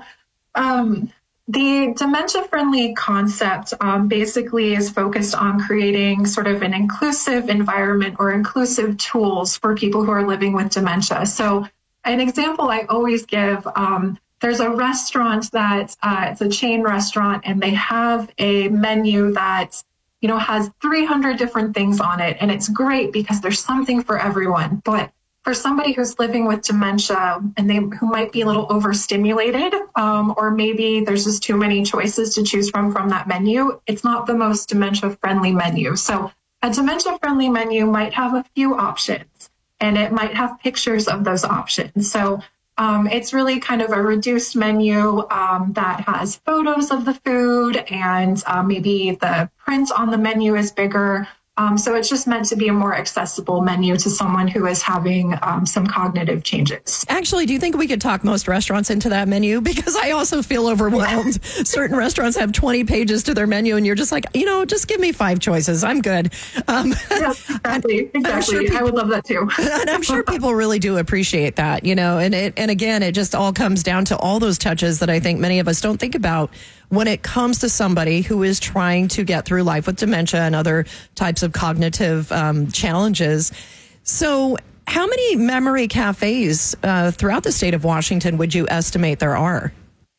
S17: um, the dementia-friendly concept um, basically is focused on creating sort of an inclusive environment or inclusive tools for people who are living with dementia. So an example I always give, um, there's a restaurant that uh, it's a chain restaurant, and they have a menu that, you know, has three hundred different things on it. And it's great because there's something for everyone. But for somebody who's living with dementia and they who might be a little overstimulated, um, or maybe there's just too many choices to choose from from that menu, it's not the most dementia-friendly menu. So a dementia-friendly menu might have a few options, and it might have pictures of those options. So um, it's really kind of a reduced menu um, that has photos of the food, and uh, maybe the print on the menu is bigger. Um, so it's just meant to be a more accessible menu to someone who is having um, some cognitive changes.
S16: Actually, do you think we could talk most restaurants into that menu? Because I also feel overwhelmed. Certain restaurants have twenty pages to their menu, and you're just like, you know, just give me five choices. I'm good. Um,
S17: yes, exactly. Exactly. Sure people, I would love that too.
S16: And I'm sure people really do appreciate that, you know, and it, and again, it just all comes down to all those touches that I think many of us don't think about when it comes to somebody who is trying to get through life with dementia and other types of cognitive um, challenges. So how many memory cafes uh, throughout the state of Washington would you estimate there are?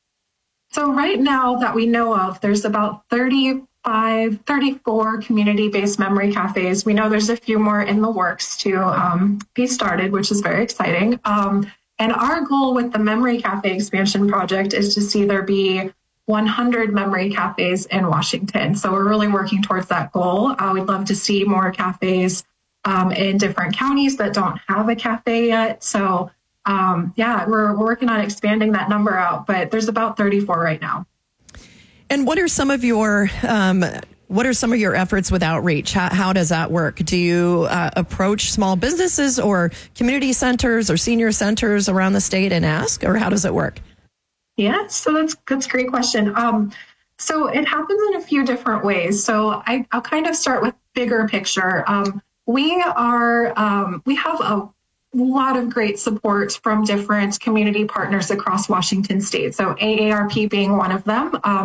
S17: So right now that we know of, there's about thirty-five, thirty-four community-based memory cafes. We know there's a few more in the works to um, be started, which is very exciting. Um, and our goal with the Memory Cafe Expansion Project is to see there be one hundred memory cafes in Washington. So we're really working towards that goal. Uh, we'd love to see more cafes um, in different counties that don't have a cafe yet. So um, yeah, we're, we're working on expanding that number out, but there's about thirty-four right now.
S16: And what are some of your um, what are some of your efforts with outreach? How, how does that work? Do you uh, approach small businesses or community centers or senior centers around the state and ask, or how does it work?
S17: Yeah, so that's that's a great question. Um, so it happens in a few different ways. So I, I'll kind of start with bigger picture. Um, we are um, we have a lot of great support from different community partners across Washington state. So A A R P being one of them. Um,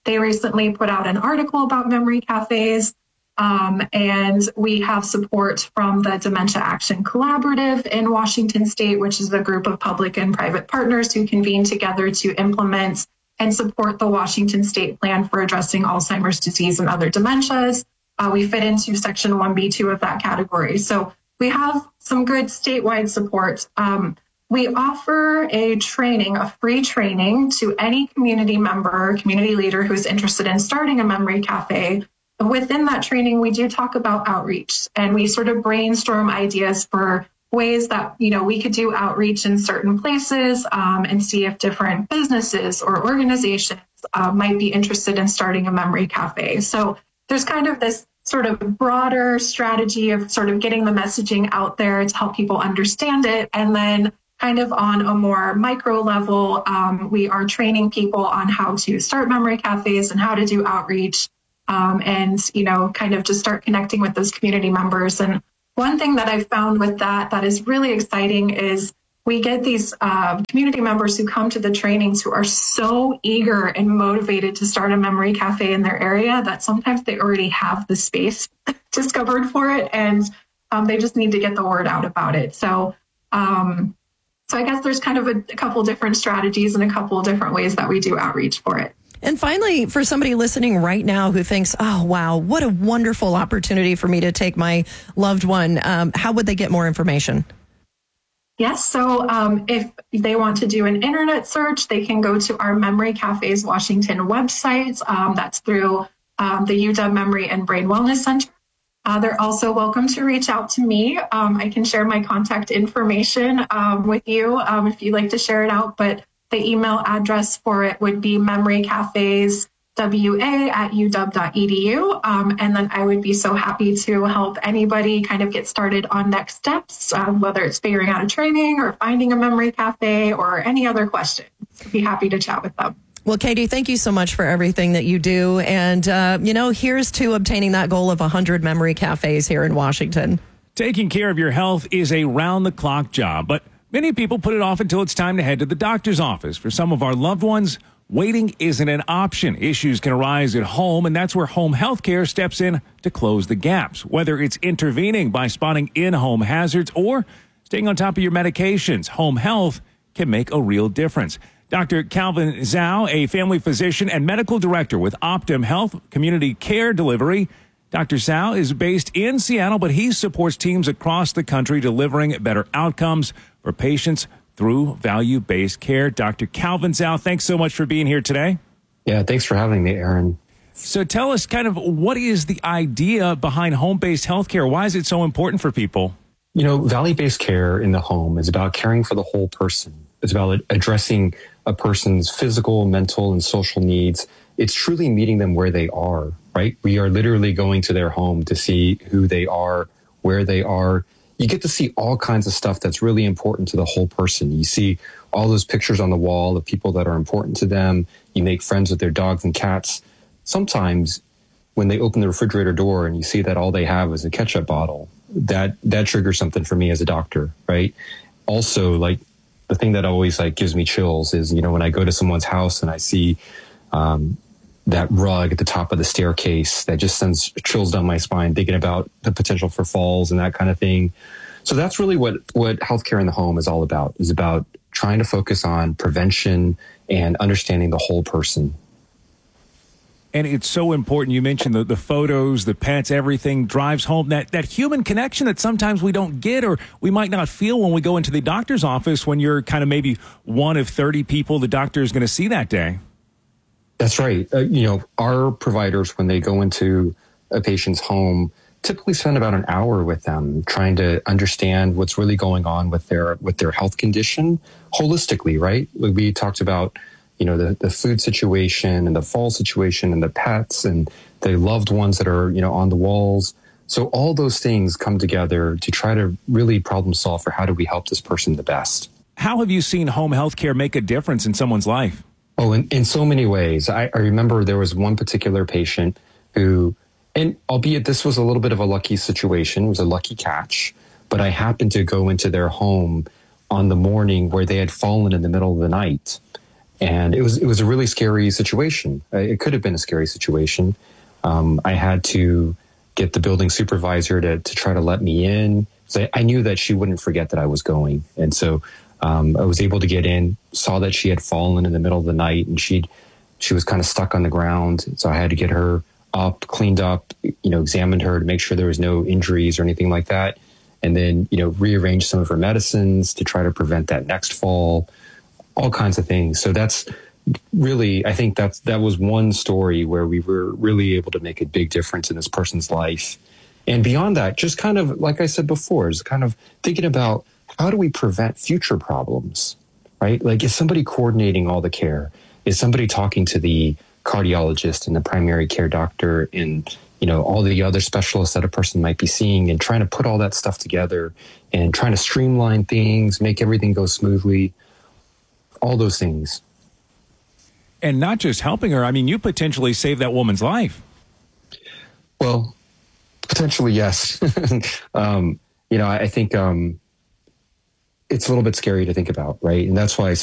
S17: They recently put out an article about memory cafes. Um, and we have support from the Dementia Action Collaborative in Washington State, which is a group of public and private partners who convene together to implement and support the Washington State Plan for addressing Alzheimer's disease and other dementias. Uh, we fit into Section one B two of that category. So we have some good statewide support. Um, we offer a training, a free training to any community member, community leader who's interested in starting a memory cafe. Within that training, we do talk about outreach, and we sort of brainstorm ideas for ways that, you know, we could do outreach in certain places um, and see if different businesses or organizations uh, might be interested in starting a memory cafe. So there's kind of this sort of broader strategy of sort of getting the messaging out there to help people understand it. And then kind of on a more micro level, um, we are training people on how to start memory cafes and how to do outreach. Um, and, you know, kind of just start connecting with those community members. And one thing that I've found with that that is really exciting is we get these uh, community members who come to the trainings who are so eager and motivated to start a memory cafe in their area that sometimes they already have the space discovered for it, and um, they just need to get the word out about it. So, um, so I guess there's kind of a, a couple different strategies and a couple different ways that we do outreach for it.
S16: And finally, for somebody listening right now who thinks, oh, wow, what a wonderful opportunity for me to take my loved one, um, how would they get more information?
S17: Yes. So um, if they want to do an internet search, they can go to our Memory Cafes Washington website. Um, that's through um, the U W Memory and Brain Wellness Center. Uh, they're also welcome to reach out to me. Um, I can share my contact information um, with you um, if you'd like to share it out. But the email address for it would be memorycafeswa at u w dot e d u. Um, and then I would be so happy to help anybody kind of get started on next steps, um, whether it's figuring out a training or finding a memory cafe or any other questions. I'd be happy to chat with them.
S16: Well, Katie, thank you so much for everything that you do. And, uh, you know, here's to obtaining that goal of one hundred memory cafes here in Washington.
S14: Taking care of your health is a round-the-clock job, but many people put it off until it's time to head to the doctor's office. For some of our loved ones, waiting isn't an option. Issues can arise at home, and that's where home health care steps in to close the gaps. Whether it's intervening by spotting in-home hazards or staying on top of your medications, home health can make a real difference. Doctor Calvin Zhao, a family physician and medical director with Optum Health Community Care Delivery. Doctor Zhao is based in Seattle, but he supports teams across the country delivering better outcomes for patients through value-based care. Doctor Calvin Zhao, thanks so much for being here today.
S18: Yeah, thanks for having me, Aaron.
S14: So tell us kind of what is the idea behind home-based healthcare? Why is it so important for people?
S18: You know, value-based care in the home is about caring for the whole person. It's about addressing a person's physical, mental, and social needs. It's truly meeting them where they are, right? We are literally going to their home to see who they are, where they are. You get to see all kinds of stuff that's really important to the whole person. You see all those pictures on the wall of people that are important to them. You make friends with their dogs and cats. Sometimes when they open the refrigerator door and you see that all they have is a ketchup bottle, that, that triggers something for me as a doctor, right? Also, like, the thing that always like gives me chills is, you know, when I go to someone's house and I see um, that rug at the top of the staircase, that just sends chills down my spine, thinking about the potential for falls and that kind of thing. So that's really what, what healthcare in the home is all about, is about trying to focus on prevention and understanding the whole person.
S14: And it's so important. You mentioned the, the photos, the pets, everything drives home that, that human connection that sometimes we don't get or we might not feel when we go into the doctor's office when you're kind of maybe one of thirty people the doctor is going to see that day.
S18: That's right. Uh, you know, our providers, when they go into a patient's home, typically spend about an hour with them trying to understand what's really going on with their with their health condition holistically, right? We talked about you know, the, the food situation and the fall situation and the pets and the loved ones that are, you know, on the walls. So all those things come together to try to really problem solve for how do we help this person the best.
S14: How have you seen home health care make a difference in someone's life?
S18: Oh, in, in so many ways. I, I remember there was one particular patient who, and albeit this was a little bit of a lucky situation, it was a lucky catch, but I happened to go into their home on the morning where they had fallen in the middle of the night. And it was it was a really scary situation. It could have been a scary situation. Um, I had to get the building supervisor to to try to let me in. So I knew that she wouldn't forget that I was going. And so um, I was able to get in, saw that she had fallen in the middle of the night, and she'd she was kind of stuck on the ground. So I had to get her up, cleaned up, you know, examined her to make sure there was no injuries or anything like that. And then, you know, rearrange some of her medicines to try to prevent that next fall, all kinds of things. So that's really, I think that's, that was one story where we were really able to make a big difference in this person's life. And beyond that, just kind of, like I said before, is kind of thinking about how do we prevent future problems, right? Like, is somebody coordinating all the care? Is somebody talking to the cardiologist and the primary care doctor and, you know, all the other specialists that a person might be seeing, and trying to put all that stuff together and trying to streamline things, make everything go smoothly, all those things.
S14: And not just helping her. I mean, you potentially saved that woman's life.
S18: Well, potentially, yes. um, you know, I, I think um, it's a little bit scary to think about, right? And that's why